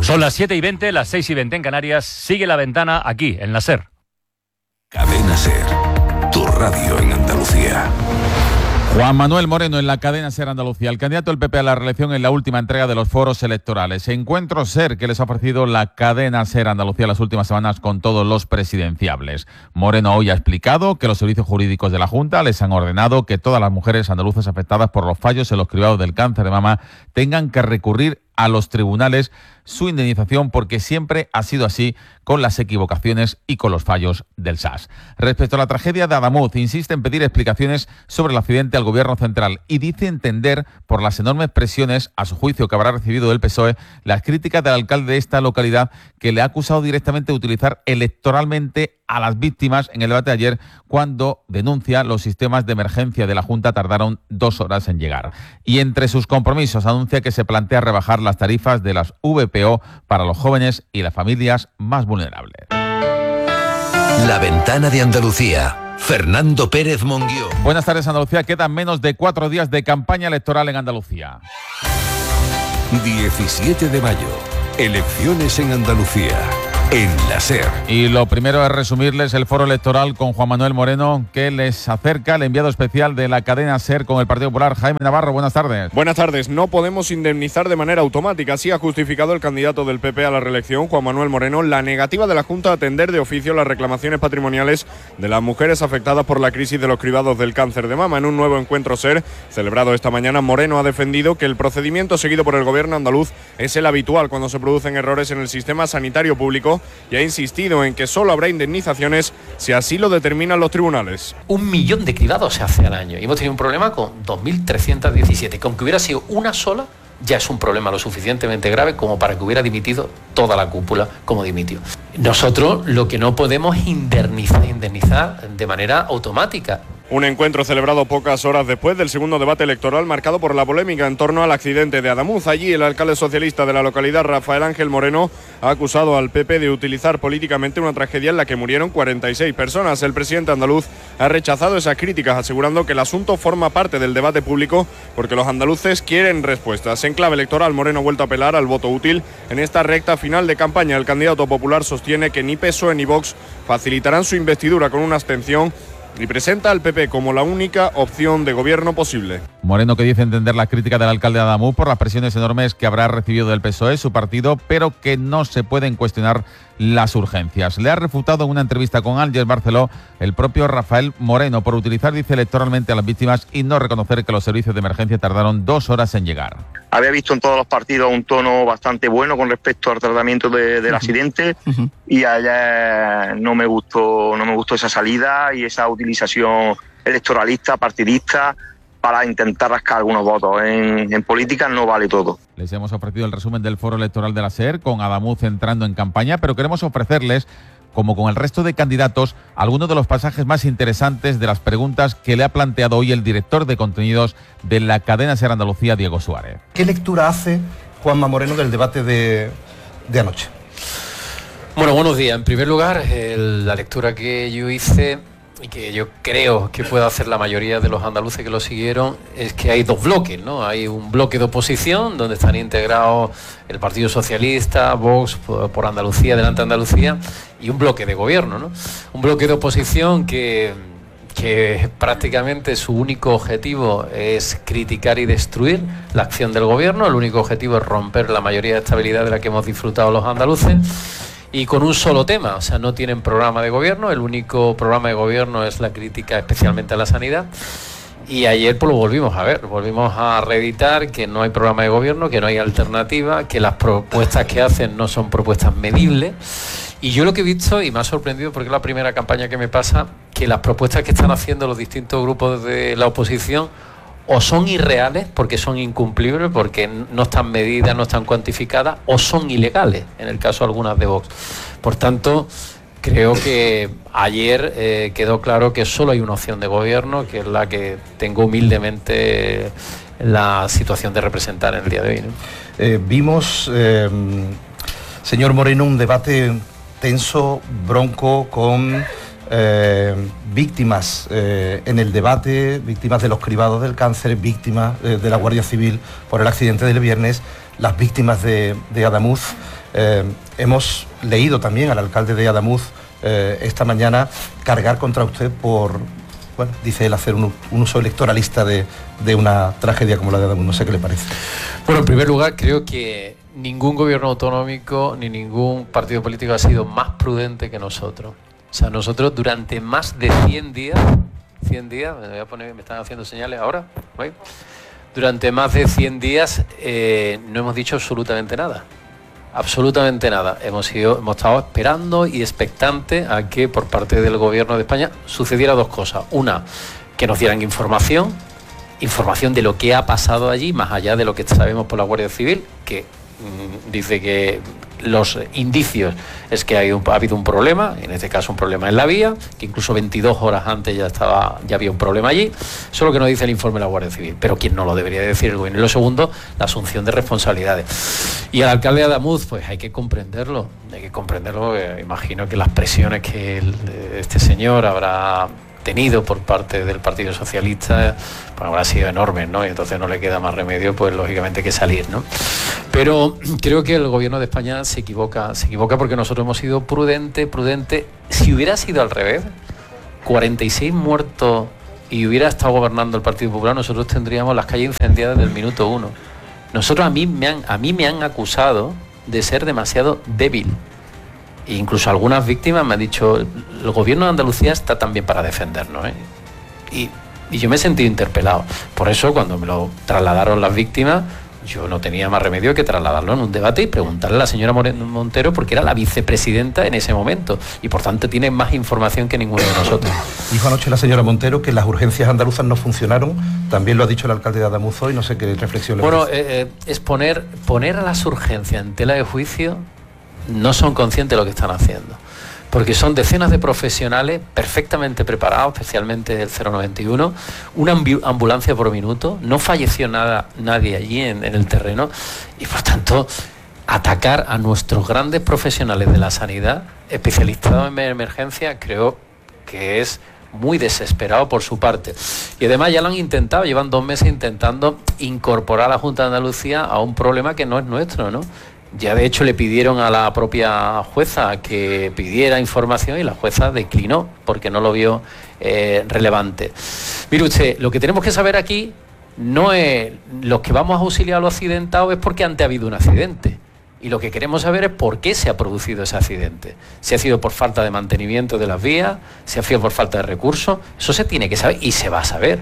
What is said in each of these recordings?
Son las 7:20, las 6:20 en Canarias. Sigue La Ventana aquí, en la SER. Cadena SER, tu radio en Andalucía. Juan Manuel Moreno en la cadena SER Andalucía, el candidato del PP a la reelección en la última entrega de los foros electorales. Encuentro SER que les ha ofrecido la cadena SER Andalucía las últimas semanas con todos los presidenciables. Moreno hoy ha explicado que los servicios jurídicos de la Junta les han ordenado que todas las mujeres andaluzas afectadas por los fallos en los cribados del cáncer de mama tengan que recurrir a los tribunales su indemnización, porque siempre ha sido así con las equivocaciones y con los fallos del SAS. Respecto a la tragedia de Adamuz, insiste en pedir explicaciones sobre el accidente al Gobierno central y dice entender, por las enormes presiones, a su juicio, que habrá recibido del PSOE, las críticas del alcalde de esta localidad, que le ha acusado directamente de utilizar electoralmente a las víctimas en el debate de ayer, cuando denuncia los sistemas de emergencia de la Junta tardaron 2 horas en llegar. Y entre sus compromisos anuncia que se plantea rebajar las tarifas de las VPO para los jóvenes y las familias más vulnerables. La Ventana de Andalucía. Fernando Pérez Monguió. Buenas tardes, Andalucía. Quedan menos de 4 días de campaña electoral en Andalucía. 17 de mayo. Elecciones en Andalucía. En la SER. Y lo primero es resumirles el foro electoral con Juan Manuel Moreno, que les acerca el enviado especial de la cadena SER con el Partido Popular, Jaime Navarro. Buenas tardes. Buenas tardes. No podemos indemnizar de manera automática. Así ha justificado el candidato del PP a la reelección, Juan Manuel Moreno, la negativa de la Junta a atender de oficio las reclamaciones patrimoniales de las mujeres afectadas por la crisis de los cribados del cáncer de mama. En un nuevo encuentro SER, celebrado esta mañana, Moreno ha defendido que el procedimiento seguido por el gobierno andaluz es el habitual cuando se producen errores en el sistema sanitario público, y ha insistido en que solo habrá indemnizaciones si así lo determinan los tribunales. 1 millón de cribados se hace al año y hemos tenido un problema con 2.317, que aunque hubiera sido una sola, ya es un problema lo suficientemente grave como para que hubiera dimitido toda la cúpula como dimitió. Nosotros lo que no podemos es indemnizar de manera automática. Un encuentro celebrado pocas horas después del segundo debate electoral, marcado por la polémica en torno al accidente de Adamuz. Allí el alcalde socialista de la localidad, Rafael Ángel Moreno, ha acusado al PP de utilizar políticamente una tragedia en la que murieron 46 personas. El presidente andaluz ha rechazado esas críticas, asegurando que el asunto forma parte del debate público porque los andaluces quieren respuestas. En clave electoral, Moreno ha vuelto a apelar al voto útil. En esta recta final de campaña, el candidato popular sostiene que ni PSOE ni Vox facilitarán su investidura con una abstención, y presenta al PP como la única opción de gobierno posible. Moreno, que dice entender la crítica del alcalde de Adamuz por las presiones enormes que habrá recibido del PSOE, su partido, pero que no se pueden cuestionar las urgencias. Le ha refutado en una entrevista con Ángel Barceló el propio Rafael Moreno por utilizar, dice, electoralmente a las víctimas y no reconocer que los servicios de emergencia tardaron 2 horas en llegar. Había visto en todos los partidos un tono bastante bueno con respecto al tratamiento del accidente, y ayer no me gustó esa salida y esa utilización electoralista, partidista, para intentar rascar algunos votos. En política no vale todo. Les hemos ofrecido el resumen del foro electoral de la SER, con Adamuz entrando en campaña, pero queremos ofrecerles, como con el resto de candidatos, algunos de los pasajes más interesantes de las preguntas que le ha planteado hoy el director de contenidos de la cadena SER Andalucía, Diego Suárez. ¿Qué lectura hace Juanma Moreno del debate de anoche? Bueno, buenos días. En primer lugar, la lectura que yo hice y que yo creo que puede hacer la mayoría de los andaluces que lo siguieron es que hay 2 bloques, ¿no? Hay un bloque de oposición donde están integrados el Partido Socialista, Vox por Andalucía, Delante Andalucía, y un bloque de gobierno, ¿no? Un bloque de oposición que prácticamente su único objetivo es criticar y destruir la acción del gobierno. El único objetivo es romper la mayoría de estabilidad de la que hemos disfrutado los andaluces, y con un solo tema, o sea, no tienen programa de gobierno. El único programa de gobierno es la crítica especialmente a la sanidad, y ayer pues lo volvimos a ver, volvimos a reeditar que no hay programa de gobierno, que no hay alternativa, que las propuestas que hacen no son propuestas medibles. Y yo lo que he visto, y me ha sorprendido porque es la primera campaña que me pasa, que las propuestas que están haciendo los distintos grupos de la oposición o son irreales porque son incumplibles, porque no están medidas, no están cuantificadas, o son ilegales, en el caso de algunas de Vox. Por tanto, creo que ayer quedó claro que solo hay una opción de gobierno, que es la que tengo humildemente la situación de representar en el día de hoy, ¿no? Vimos, señor Moreno, un debate tenso, bronco, con víctimas en el debate, víctimas de los cribados del cáncer, víctimas de la Guardia Civil por el accidente del viernes. las víctimas de Adamuz. Hemos leído también al alcalde de Adamuz esta mañana cargar contra usted por, bueno, dice él, hacer un uso electoralista de una tragedia como la de Adamuz. No sé qué le parece. Bueno, en primer lugar, creo que ningún gobierno autonómico ni ningún partido político ha sido más prudente que nosotros. O sea, nosotros durante más de 100 días, me voy a poner, me están haciendo señales ahora, ¿veis? Durante más de 100 días no hemos dicho absolutamente nada. Absolutamente nada. Hemos estado esperando y expectantes a que por parte del gobierno de España sucediera dos cosas. Una, que nos dieran información de lo que ha pasado allí, más allá de lo que sabemos por la Guardia Civil, que dice que los indicios es que ha habido un problema, en este caso un problema en la vía, que incluso 22 horas antes ya había un problema allí. Eso es lo que nos dice el informe de la Guardia Civil, pero quien no lo debería decir el gobierno. Y lo segundo, la asunción de responsabilidades. Y al alcalde de Adamuz, pues hay que comprenderlo, imagino que las presiones que este señor habrá tenido por parte del Partido Socialista, pues habrá sido enormes, ¿no? Y entonces no le queda más remedio, pues lógicamente, que salir, ¿no? Pero creo que el gobierno de España se equivoca porque nosotros hemos sido prudente. Si hubiera sido al revés, 46 muertos y hubiera estado gobernando el Partido Popular, nosotros tendríamos las calles incendiadas desde el minuto 1. A mí me han acusado de ser demasiado débil. E incluso algunas víctimas me han dicho, el gobierno de Andalucía está también para defendernos, ¿eh? Y yo me he sentido interpelado. Por eso, cuando me lo trasladaron las víctimas, yo no tenía más remedio que trasladarlo en un debate y preguntarle a la señora Montero, porque era la vicepresidenta en ese momento y por tanto tiene más información que ninguno de nosotros. Dijo anoche la señora Montero que las urgencias andaluzas no funcionaron. También lo ha dicho el alcalde de Adamuz hoy. No sé qué reflexión le parece. Bueno, es poner a las urgencias en tela de juicio. No son conscientes de lo que están haciendo, porque son decenas de profesionales perfectamente preparados, especialmente el 091, una ambulancia por minuto, no falleció nadie allí en el terreno, y por tanto atacar a nuestros grandes profesionales de la sanidad, especializados en emergencia, creo que es muy desesperado por su parte. Y además ya lo han intentado, llevan 2 meses intentando incorporar a la Junta de Andalucía a un problema que no es nuestro, ¿no? Ya de hecho le pidieron a la propia jueza que pidiera información y la jueza declinó porque no lo vio relevante. Mire usted, lo que tenemos que saber aquí no es los que vamos a auxiliar a los accidentados, es porque antes ha habido un accidente. Y lo que queremos saber es por qué se ha producido ese accidente. Si ha sido por falta de mantenimiento de las vías, si ha sido por falta de recursos, eso se tiene que saber y se va a saber.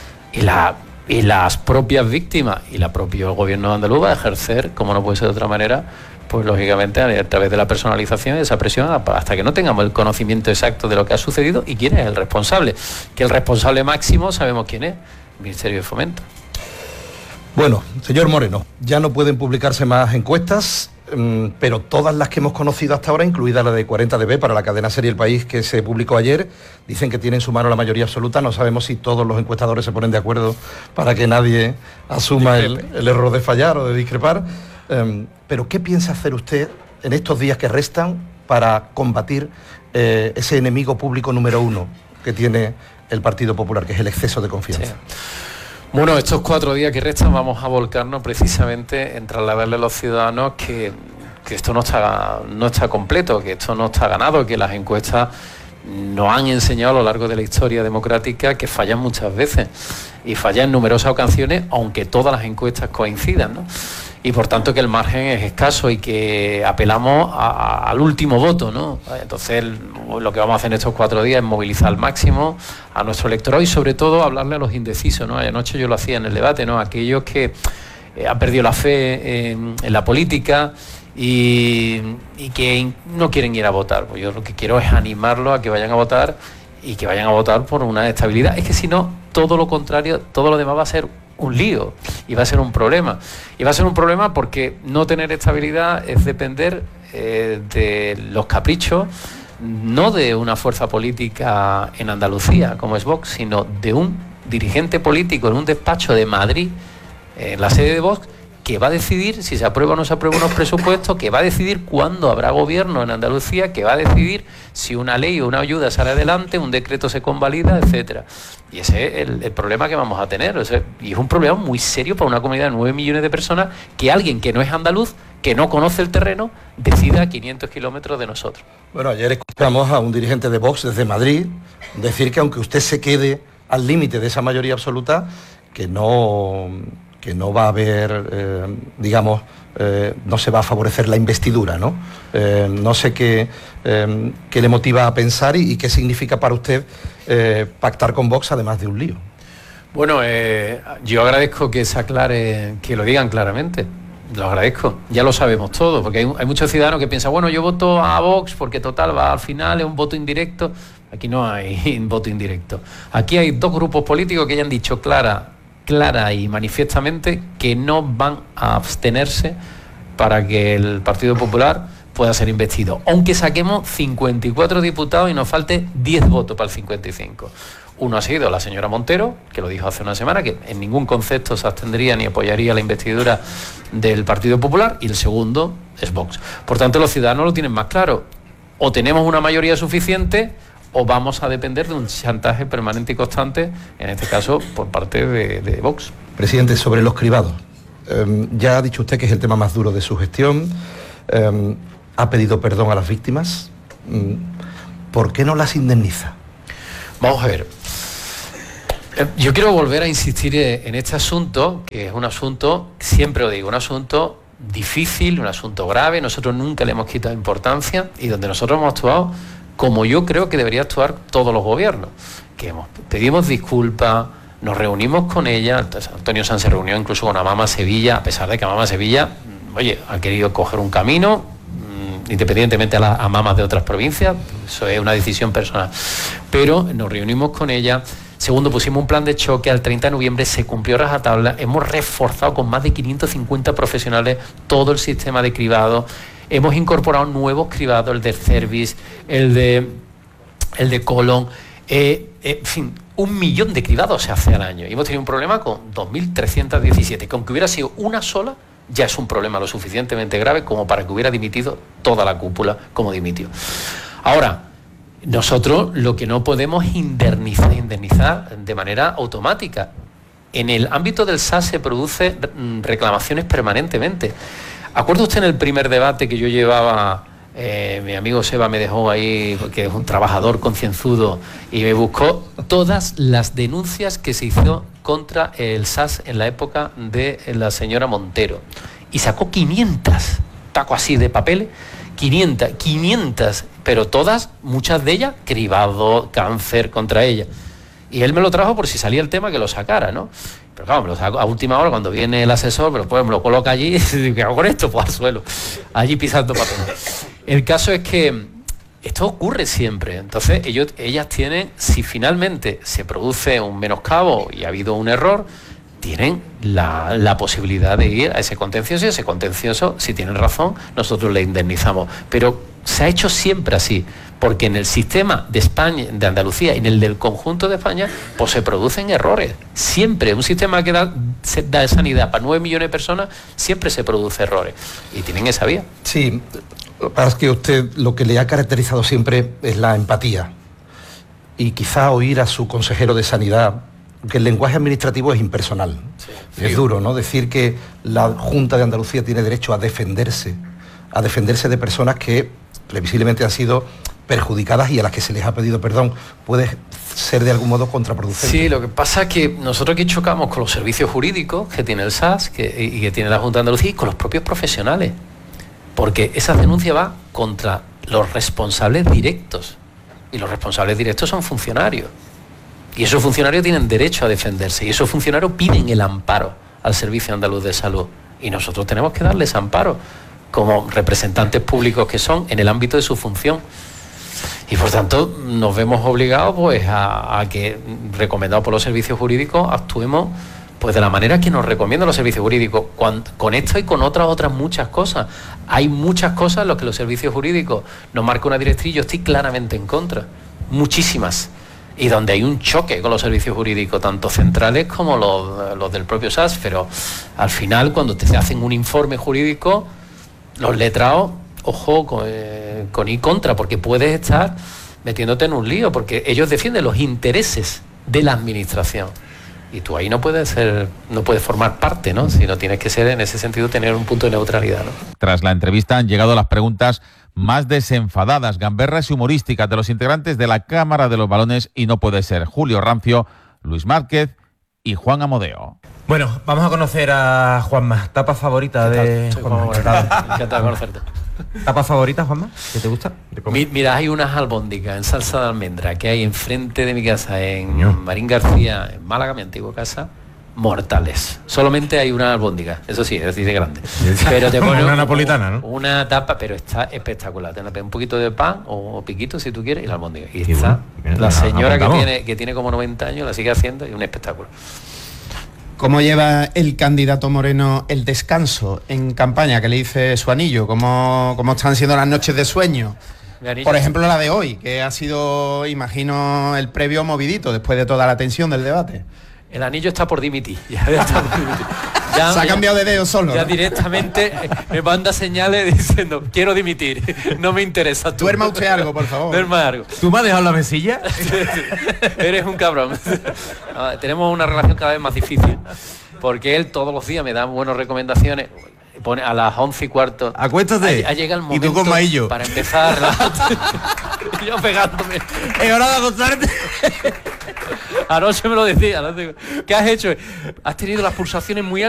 Y las propias víctimas y el propio gobierno andaluz va a ejercer, como no puede ser de otra manera, pues lógicamente a través de la personalización y esa presión hasta que no tengamos el conocimiento exacto de lo que ha sucedido y quién es el responsable. Que el responsable máximo sabemos quién es, el Ministerio de Fomento. Bueno, señor Moreno, ya no pueden publicarse más encuestas, pero todas las que hemos conocido hasta ahora, incluida la de 40dB para la cadena Serie El País que se publicó ayer, dicen que tiene en su mano la mayoría absoluta. No sabemos si todos los encuestadores se ponen de acuerdo para que nadie asuma el error de fallar o de discrepar. Pero ¿qué piensa hacer usted en estos días que restan para combatir ese enemigo público número 1 que tiene el Partido Popular, que es el exceso de confianza? Sí. Bueno, estos 4 días que restan vamos a volcarnos precisamente en trasladarle a los ciudadanos que esto no está completo, que esto no está ganado, que las encuestas nos han enseñado a lo largo de la historia democrática que fallan muchas veces y fallan en numerosas ocasiones, aunque todas las encuestas coincidan, ¿no? Y por tanto que el margen es escaso y que apelamos al último voto, ¿no? Entonces lo que vamos a hacer en estos 4 días es movilizar al máximo a nuestro electorado y sobre todo hablarle a los indecisos, ¿no? Anoche yo lo hacía en el debate, ¿no? Aquellos que han perdido la fe en la política y que no quieren ir a votar. Pues yo lo que quiero es animarlos a que vayan a votar y que vayan a votar por una estabilidad. Es que si no, todo lo contrario, todo lo demás va a ser un lío y va a ser un problema. Y va a ser un problema porque no tener estabilidad es depender de los caprichos, no de una fuerza política en Andalucía, como es Vox, sino de un dirigente político en un despacho de Madrid, en la sede de Vox, que va a decidir si se aprueba o no se aprueba unos presupuestos, que va a decidir cuándo habrá gobierno en Andalucía, que va a decidir si una ley o una ayuda sale adelante, un decreto se convalida, etcétera. Y ese es el problema que vamos a tener. O sea, y es un problema muy serio para una comunidad de 9 millones de personas, que alguien que no es andaluz, que no conoce el terreno, decida a 500 kilómetros de nosotros. Bueno, ayer escuchamos a un dirigente de Vox desde Madrid decir que aunque usted se quede al límite de esa mayoría absoluta, que no va a haber, no se va a favorecer la investidura, ¿no? No sé qué le motiva a pensar y qué significa para usted pactar con Vox, además de un lío. Bueno, yo agradezco que se aclare, que lo digan claramente. Lo agradezco, ya lo sabemos todos, porque hay muchos ciudadanos que piensan, bueno, yo voto a Vox porque total va al final, es un voto indirecto. Aquí no hay voto indirecto. Aquí hay dos grupos políticos que ya han dicho clara y manifiestamente que no van a abstenerse para que el Partido Popular pueda ser investido, aunque saquemos 54 diputados y nos falte 10 votos para el 55. Uno ha sido la señora Montero, que lo dijo hace una semana, que en ningún concepto se abstendría ni apoyaría la investidura del Partido Popular, y el segundo es Vox. Por tanto, los ciudadanos lo tienen más claro. O tenemos una mayoría suficiente o vamos a depender de un chantaje permanente y constante, en este caso por parte de Vox. Presidente, sobre los cribados. Ya ha dicho usted que es el tema más duro de su gestión. Ha pedido perdón a las víctimas. ¿Por qué no las indemniza? Vamos a ver. Yo quiero volver a insistir en este asunto, que es un asunto, siempre lo digo, un asunto difícil, un asunto grave. Nosotros nunca le hemos quitado importancia y donde nosotros hemos actuado como yo creo que debería actuar todos los gobiernos, que pedimos disculpas, nos reunimos con ella. Entonces, Antonio Sanz se reunió incluso con Amama Sevilla, a pesar de que Amama Sevilla, ha querido coger un camino, independientemente a las Amamas de otras provincias, eso es una decisión personal, pero nos reunimos con ella. Segundo, pusimos un plan de choque, al 30 de noviembre se cumplió rajatabla, hemos reforzado con más de 550 profesionales todo el sistema de cribado, hemos incorporado nuevos cribados, el de Cervis, el de colon, en fin, 1 millón de cribados se hace al año, y hemos tenido un problema con 2.317, que aunque hubiera sido una sola, ya es un problema lo suficientemente grave como para que hubiera dimitido toda la cúpula como dimitió. Ahora, nosotros lo que no podemos indemnizar de manera automática. En el ámbito del SAS se producen reclamaciones permanentemente. ¿Acuerda usted en el primer debate que yo llevaba? Mi amigo Seba me dejó ahí, que es un trabajador concienzudo, y me buscó todas las denuncias que se hizo contra el SAS en la época de la señora Montero. Y sacó 500 tacos así de papeles, 500, pero todas, muchas de ellas, cribado, cáncer contra ella. Y él me lo trajo por si salía el tema que lo sacara, ¿no? Pero claro, me lo saco a última hora cuando viene el asesor, pero pues me lo coloca allí y ¿qué hago con esto? Pues al suelo, allí pisando papel. El caso es que esto ocurre siempre. Entonces ellas tienen, si finalmente se produce un menoscabo y ha habido un error, tienen la posibilidad de ir a ese contencioso, y ese contencioso, si tienen razón, nosotros le indemnizamos. Pero se ha hecho siempre así, porque en el sistema de España, de Andalucía y en el del conjunto de España, pues se producen errores. Siempre, un sistema que da sanidad para 9 millones de personas, siempre se produce errores. Y tienen esa vía. Sí, para que usted lo que le ha caracterizado siempre es la empatía. Y quizá oír a su consejero de Sanidad, que el lenguaje administrativo es impersonal. Sí, es duro, ¿no? Decir que la Junta de Andalucía tiene derecho a defenderse de personas que previsiblemente han sido perjudicadas y a las que se les ha pedido perdón, puede ser de algún modo contraproducente. Sí, lo que pasa es que nosotros aquí chocamos con los servicios jurídicos que tiene el SAS y que tiene la Junta de Andalucía, y con los propios profesionales, porque esa denuncia va contra los responsables directos, y los responsables directos son funcionarios, y esos funcionarios tienen derecho a defenderse, y esos funcionarios piden el amparo al Servicio Andaluz de Salud, y nosotros tenemos que darles amparo como representantes públicos que son en el ámbito de su función. Y por tanto nos vemos obligados pues a que, recomendados por los servicios jurídicos, actuemos pues de la manera que nos recomiendan los servicios jurídicos, con esto y con otras muchas cosas. Hay muchas cosas en las que los servicios jurídicos nos marcan una directriz, yo estoy claramente en contra, muchísimas, y donde hay un choque con los servicios jurídicos, tanto centrales como los del propio SAS, pero al final cuando te hacen un informe jurídico, los letrados, ojo con y contra, porque puedes estar metiéndote en un lío, porque ellos defienden los intereses de la administración. Y tú ahí no puedes formar parte, ¿no? Sino tienes que ser, en ese sentido, tener un punto de neutralidad, ¿no? Tras la entrevista han llegado las preguntas más desenfadadas, gamberras y humorísticas de los integrantes de la Cámara de los Balones y no puede ser Julio Rancio, Luis Márquez y Juan Amodeo. Bueno, vamos a conocer a Juanma. ¿Tapa favorita de Juanma? Encantado de conocerte. ¿Tapa favorita, Juanma? ¿Qué te gusta? Mira, hay unas albóndigas en salsa de almendra que hay enfrente de mi casa, en Marín García, en Málaga, mi antigua casa, mortales. Solamente hay una albóndiga, eso sí, es decir, de grande. Pero te pones una napolitana, ¿no? Una tapa, pero está espectacular. Te un poquito de pan o piquito, si tú quieres, y la albóndiga. Y está la señora que tiene como 90 años, la sigue haciendo, y un espectáculo. ¿Cómo lleva el candidato Moreno el descanso en campaña? ¿Qué le dice su anillo? ¿Cómo están siendo las noches de sueño? Por ejemplo, la de hoy, que ha sido, imagino, el previo movidito después de toda la tensión del debate. El anillo está por dimitir. Ya está por dimitir. Se ha cambiado de dedo solo. Ya ¿no? Directamente me manda señales diciendo, quiero dimitir, no me interesa tú. Duerma usted algo, por favor. Duerma algo. ¿Tú me has dejado la mesilla? Eres un cabrón. Tenemos una relación cada vez más difícil, porque él todos los días me da buenas recomendaciones. Pone a las 11:15. Acuéstate. Ha llegado el momento. Y tú con Maillo. Para empezar a relajarte. Yo pegándome. Es hora de acostarte. Anoche me lo decía. ¿Qué has hecho? Has tenido las pulsaciones muy altas.